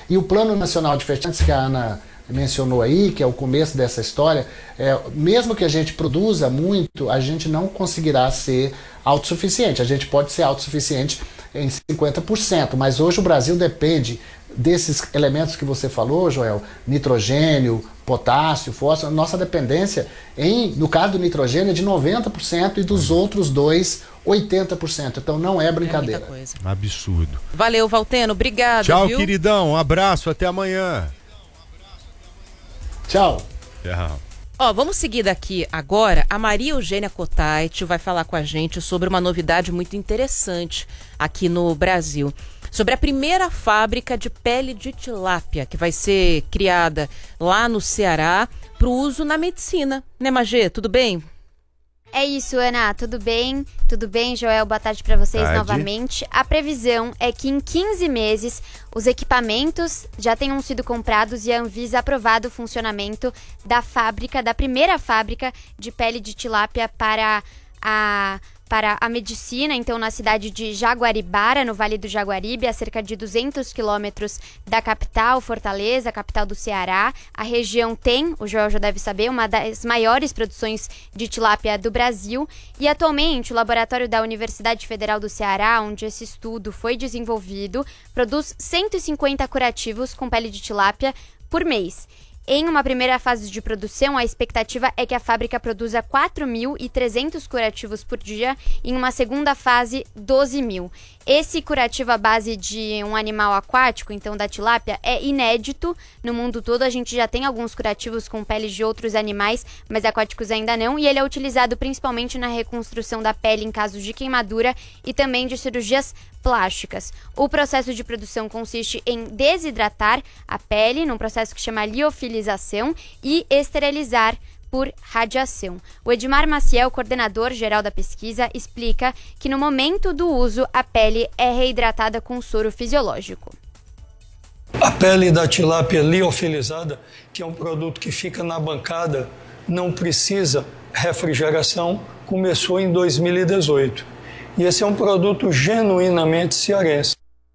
E o Plano Nacional de Fertilizantes, que a Ana mencionou aí, que é o começo dessa história, mesmo que a gente produza muito, a gente não conseguirá ser autossuficiente. A gente pode ser autossuficiente em 50%, mas hoje o Brasil depende desses elementos que você falou, Joel, nitrogênio, potássio, fósforo. Nossa dependência, no caso do nitrogênio, é de 90% e dos outros dois, 80%. Então não é brincadeira. É muita coisa. Absurdo. Valeu, Valteno. Obrigado. Tchau, viu? queridão. Um abraço. Até amanhã. Tchau. Tchau. Ó, vamos seguir daqui agora. A Maria Eugênia Cotait vai falar com a gente sobre uma novidade muito interessante aqui no Brasil. Sobre a primeira fábrica de pele de tilápia, que vai ser criada lá no Ceará para o uso na medicina. Né, Magê? Tudo bem? É isso, Ana. Tudo bem? Tudo bem, Joel? Boa tarde para vocês novamente. A previsão é que em 15 meses os equipamentos já tenham sido comprados e a Anvisa aprovado o funcionamento da primeira fábrica de pele de tilápia para a medicina, então na cidade de Jaguaribara, no Vale do Jaguaribe, a cerca de 200 quilômetros da capital, Fortaleza, capital do Ceará. A região tem, o Joel já deve saber, uma das maiores produções de tilápia do Brasil. E atualmente o laboratório da Universidade Federal do Ceará, onde esse estudo foi desenvolvido, produz 150 curativos com pele de tilápia por mês. Em uma primeira fase de produção, a expectativa é que a fábrica produza 4.300 curativos por dia, em uma segunda fase, 12.000. Esse curativo à base de um animal aquático, então da tilápia, é inédito no mundo todo. A gente já tem alguns curativos com peles de outros animais, mas aquáticos ainda não, e ele é utilizado principalmente na reconstrução da pele em casos de queimadura e também de cirurgias plásticas. O processo de produção consiste em desidratar a pele, num processo que chama liofilização, e esterilizar por radiação. O Edmar Maciel, coordenador geral da pesquisa, explica que no momento do uso a pele é reidratada com soro fisiológico. A pele da tilápia liofilizada, que é um produto que fica na bancada, não precisa refrigeração, começou em 2018. E esse é um produto genuinamente cearense.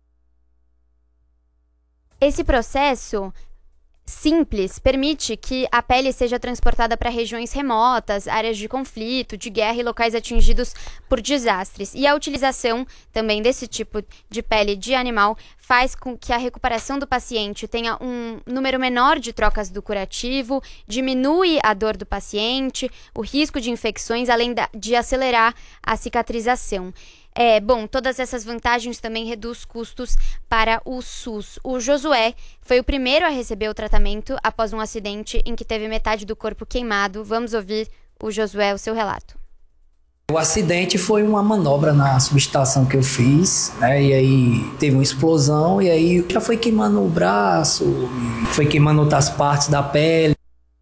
Esse processo simples permite que a pele seja transportada para regiões remotas, áreas de conflito, de guerra e locais atingidos por desastres. E a utilização também desse tipo de pele de animal faz com que a recuperação do paciente tenha um número menor de trocas do curativo, diminui a dor do paciente, o risco de infecções, além de acelerar a cicatrização. Todas essas vantagens também reduz custos para o SUS. O Josué foi o primeiro a receber o tratamento após um acidente em que teve metade do corpo queimado. Vamos ouvir o Josué, o seu relato. O acidente foi uma manobra na subestação que eu fiz, né? E aí teve uma explosão e aí já foi queimando o braço, foi queimando outras partes da pele.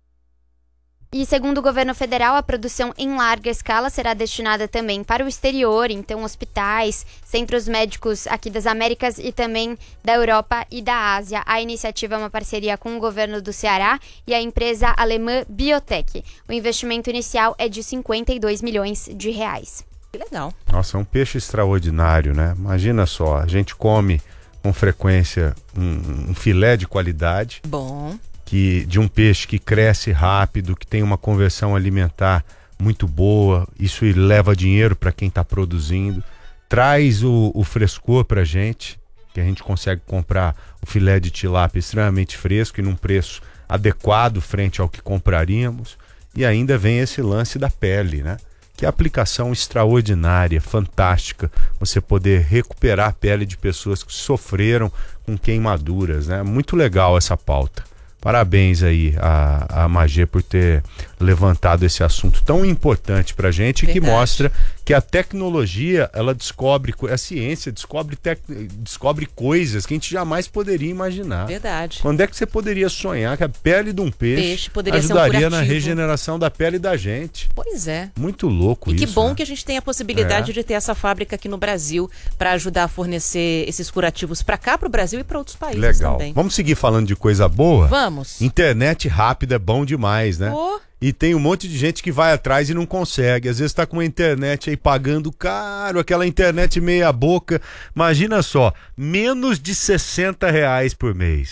E segundo o governo federal, a produção em larga escala será destinada também para o exterior, então hospitais, centros médicos aqui das Américas e também da Europa e da Ásia. A iniciativa é uma parceria com o governo do Ceará e a empresa alemã Biotech. O investimento inicial é de 52 milhões de reais. Que legal. Nossa, é um peixe extraordinário, né? Imagina só, a gente come com frequência um filé de qualidade. Bom. De um peixe que cresce rápido, que tem uma conversão alimentar muito boa, isso leva dinheiro para quem está produzindo, traz o frescor para a gente, que a gente consegue comprar o filé de tilápia extremamente fresco e num preço adequado frente ao que compraríamos, e ainda vem esse lance da pele, né? Que é aplicação extraordinária, fantástica, você poder recuperar a pele de pessoas que sofreram com queimaduras, né? Muito legal essa pauta. Parabéns aí a Magê por ter levantado esse assunto tão importante pra gente. Verdade. Que mostra que a tecnologia, ela descobre, a ciência descobre coisas que a gente jamais poderia imaginar. Verdade. Quando é que você poderia sonhar que a pele de um peixe poderia ajudaria ser um na regeneração da pele da gente? Pois é. Muito louco isso. E que bom, né? Que a gente tem a possibilidade de ter essa fábrica aqui no Brasil para ajudar a fornecer esses curativos para cá, para o Brasil e para outros países. Legal. Também. Vamos seguir falando de coisa boa? Vamos. Internet rápida é bom demais, né? E tem um monte de gente que vai atrás e não consegue. Às vezes tá com uma internet aí pagando caro, aquela internet meia boca. Imagina só, menos de R$60 por mês.